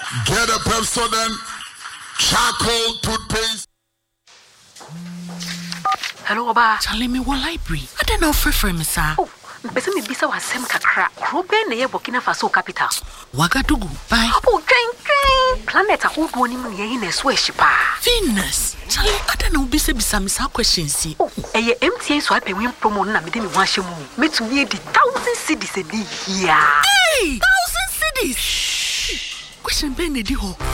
Get a Pepsodent charcoal toothpaste. Hello, Oba. Charlie, me one library. I don't know for me, sir. Oh, mpese me bisa wasem kakra. Krobe na ye Burkina Faso capital. Wagadugu. Bye. Oh, train. Planet ahodo ni mu ye na so ehyipa. Venus. Charlie, I don't know bisa me sa questions. Oh, eye MTN so ape win promo na me de me ho ahye mu. Metumi edi 1,000 cedis edi here. Hey, 1,000 cedis. Question ben edi ho.